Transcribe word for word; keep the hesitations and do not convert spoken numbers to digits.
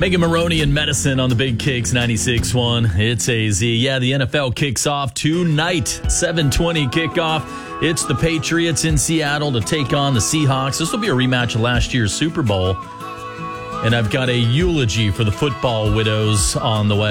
Megan Maroney and Medicine on the Big Kicks ninety-six point one. It's A Z. Yeah, the N F L kicks off tonight. seven twenty kickoff. It's the Patriots in Seattle to take on the Seahawks. This will be a rematch of last year's Super Bowl. And I've got a eulogy for the football widows on the way.